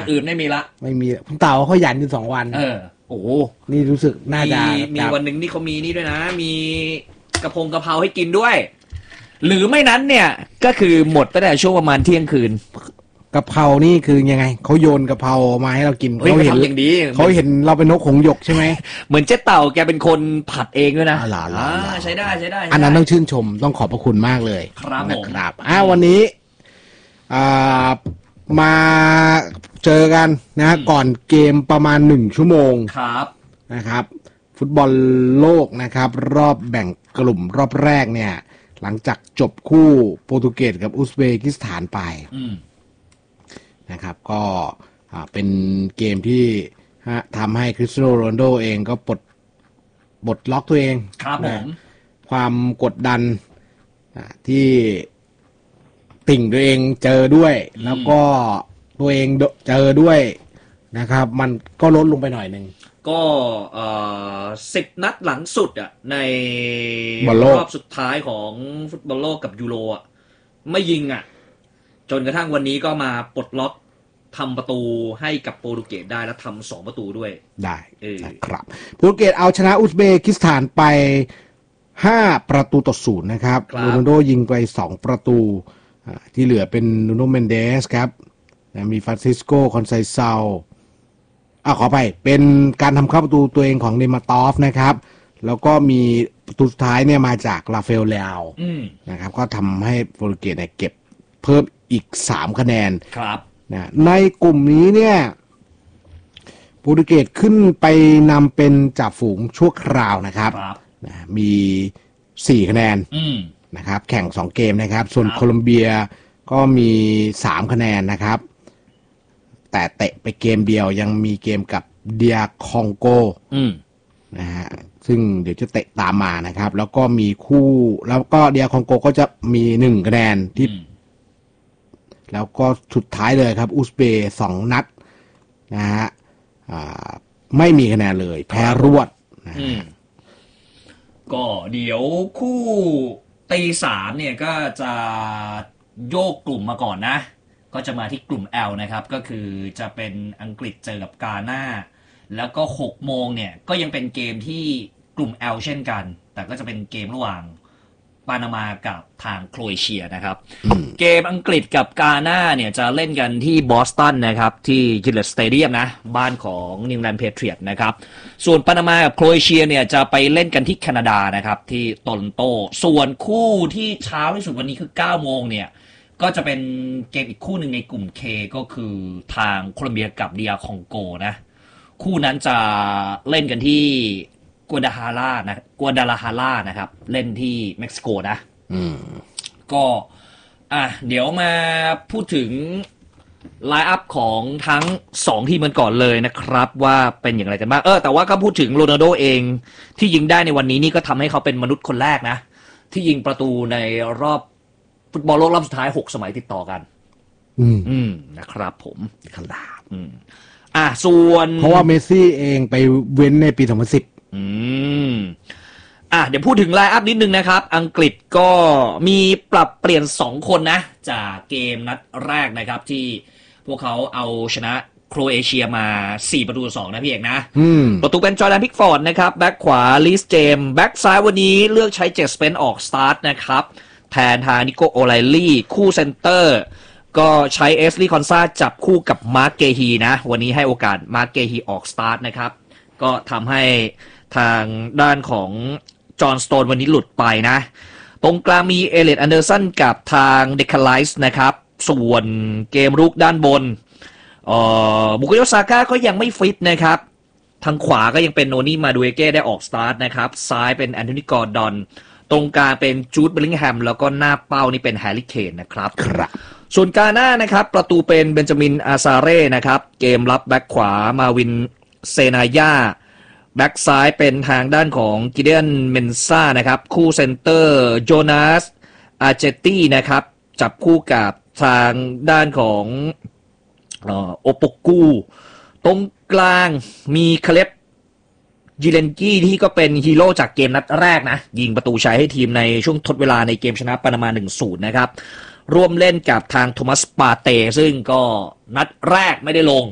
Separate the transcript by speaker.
Speaker 1: วันอื่นไม่มีละ
Speaker 2: ไม่มีคุณเต่าเขาหยันอยู่2 วัน
Speaker 1: โอ้
Speaker 2: นี่รู้สึกน่าจะ
Speaker 1: มีวันหนึ่งนี่เขามีนี่ด้วยนะมีกระเพราให้กินด้วยหรือไม่นั้นเนี่ยก็คือหมดตั้งแต่ช่วงประมาณเที่ยงคืน
Speaker 2: กะเพรานี่คือยังไงเขาโยนกะเพรามาให้เรากิน
Speaker 1: เขาเห็นอย่างดี
Speaker 2: เขาเห็นเราเป็นนกหงส์หยกใช่ไหม
Speaker 1: เหมือนเจ๊เต่าแกเป็นคนผัดเองด้วยนะใช้ได้
Speaker 2: อันนั้นต้องชื่นชมต้องขอบพระคุณมากเลย
Speaker 1: ครับ
Speaker 2: นะครับวันนี้มาเจอกันนะก่อนเกมประมาณ1 ชั่วโมง
Speaker 1: ครับ
Speaker 2: นะครับฟุตบอลโลกนะครับรอบแบ่งกลุ่มรอบแรกเนี่ยหลังจากจบคู่โปรตุเกสกับอุซเบกิสถานไปนะครับก็เป็นเกมที่ทำให้คริสเตียโนโรนัลโดเองก็ปลดล็อกตัวเอง
Speaker 1: ครับผม
Speaker 2: ความกดดันที่ติ่งตัวเองเจอด้วยแล้วก็ตัวเองเจอด้วยนะครับมันก็ลดลงไปหน่อยนึง
Speaker 1: ก็10 นัดหลังสุดในรอบสุดท้ายของฟุตบอลโลกกับยูโรไม่ยิงจนกระทั่งวันนี้ก็มาปลดล็อกทำประตูให้กับโปรตุเกสได้และทำ2 ประตูด้วย
Speaker 2: ได้นะครับโปรตุเกสเอาชนะอุซเบกิสถานไป5-0นะครับโรนัลโดยิงไป2 ประตูที่เหลือเป็นนูโนเมนเดสครับมีฟรานซิสโกคอนไซเซาขอไปเป็นการทำเข้าประตูตัวเองของเนมาตอฟนะครับแล้วก็มีประตูสุดท้ายเนี่ยมาจากราฟาเอลเลอานะครับก็ทำให้โปรตุเกสเก็บเพิ่มอีก3 คะแนน
Speaker 1: ครับ
Speaker 2: นะในกลุ่มนี้เนี่ยโปรตุเกสขึ้นไปนำเป็นจ่าฝูงชั่วคราวนะครับนะมี4 คะแนนนะครับแข่ง2 เกมนะครับส่วนโคลอมเบียก็มี3 คะแนนนะครับแต่เตะไปเกมเดียวยังมีเกมกับเดียคองโกนะฮะซึ่งเดี๋ยวจะเตะตามมานะครับแล้วก็มีคู่แล้วก็เดียคองโกก็จะมี1 คะแนนที่แล้วก็สุดท้ายเลยครับอุซเบย์2 นัดนะฮะไม่มีคะแนนเลยแพ้รวดนะ
Speaker 1: ก็เดี๋ยวคู่ตี 3เนี่ยก็จะโยกกลุ่มมาก่อนนะก็จะมาที่กลุ่ม L นะครับก็คือจะเป็นอังกฤษเจอกับกาน่าแล้วก็6 โมงเนี่ยก็ยังเป็นเกมที่กลุ่ม L เช่นกันแต่ก็จะเป็นเกมระหว่างปานามากับทางโครเอเชียนะครับเกมอังกฤษกับกาน่าเนี่ยจะเล่นกันที่บอสตันนะครับที่จิลเลตสเตเดียมนะบ้านของนิวซีแลนด์เพเทรียตนะครับส่วนปานามากับโครเอเชียเนี่ยจะไปเล่นกันที่แคนาดานะครับที่โตรอนโตส่วนคู่ที่เช้าที่สุดวันนี้คือ9 โมงเนี่ยก็จะเป็นเกมอีกคู่หนึ่งในกลุ่ม K ก็คือทางโคลอมเบียกับเดียคองโกนะคู่นั้นจะเล่นกันที่กัวดาลาฮาร่านะครับเล่นที่เม็กซิโกนะก็เดี๋ยวมาพูดถึงไลน์อัพของทั้ง2 ทีมกันก่อนเลยนะครับว่าเป็นอย่างไรกันบ้างแต่ว่าก็พูดถึงโรนัลโดเองที่ยิงได้ในวันนี้นี่ก็ทำให้เขาเป็นมนุษย์คนแรกนะที่ยิงประตูในรอบฟุตบอลโลกรอบสุดท้าย6 สมัยติดต่อกันนะครับผม
Speaker 2: ครับ
Speaker 1: ส่วน
Speaker 2: เพราะว่าเมสซี่เองไปเว้นในปี2010
Speaker 1: เดี๋ยวพูดถึงไลน์อัพนิดนึงนะครับอังกฤษก็มีปรับเปลี่ยน2 คนนะจากเกมนัดแรกนะครับที่พวกเขาเอาชนะโครเอเชียมา4-2นะพี่เอกนะประตูเป็นจอร์แดนพิกฟอร์ดนะครับแบ็คขวาลิสเจมแบ็คซ้ายวันนี้เลือกใช้เจสเปนออกสตาร์ทนะครับแทนทางนิโกโอไลลี่คู่เซนเตอร์ก็ใช้เอสลีคอนซาจับคู่กับมาร์คเกฮีนะวันนี้ให้โอกาสมาร์คเกฮีออกสตาร์ทนะครับก็ทำให้ทางด้านของจอห์นสโตนวันนี้หลุดไปนะตรงกลางมีเอเลียต อันเดอร์สันกับทางเดคาไลส์นะครับส่วนเกมรุกด้านบนบุกโยซาก้าก็ยังไม่ฟิตนะครับทางขวาก็ยังเป็นโนนี่มาดูเอเก้ได้ออกสตาร์ทนะครับซ้ายเป็นแอนโทนีกอร์ดอนตรงกลางเป็นจูดเบลลิงแฮมแล้วก็หน้าเป้านี่เป็นแฮร์รี่เคนนะครับส่วนกาน่านะครับประตูเป็นเบนจามินอาซาเร่นะครับเกมรับแบ็คขวามาวินเซนายาแบ็คซ้ายเป็นทางด้านของกิเดียนเมนซ่านะครับคู่เซนเตอร์โจนาสอาเจตี้นะครับจับคู่กับทางด้านของโอโปกูตรงกลางมีคาเลบยิเลนกี้ที่ก็เป็นฮีโร่จากเกมนัดแรกนะยิงประตูชัยให้ทีมในช่วงทดเวลาในเกมชนะปานามา 1-0 นะครับร่วมเล่นกับทางโทมัสปาเต้ซึ่งก็นัดแรกไม่ได้ลง